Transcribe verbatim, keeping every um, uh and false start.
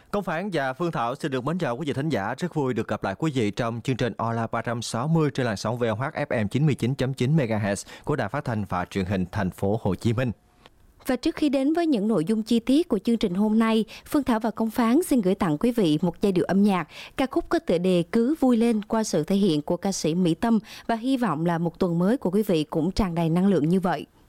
Công Phán và Phương Thảo xin được mến chào quý vị thính giả. Rất vui được gặp lại quý vị trong chương trình Online ba trăm sáu mươi trên làn sóng vê o hát ép em chín mươi chín chấm chín mê ga héc của Đài Phát thanh và Truyền hình Thành phố Hồ Chí Minh. Và trước khi đến với những nội dung chi tiết của chương trình hôm nay, Phương Thảo và Công Phán xin gửi tặng quý vị một giai điệu âm nhạc, ca khúc có tựa đề Cứ Vui Lên qua sự thể hiện của ca sĩ Mỹ Tâm, và hy vọng là một tuần mới của quý vị cũng tràn đầy năng lượng như vậy.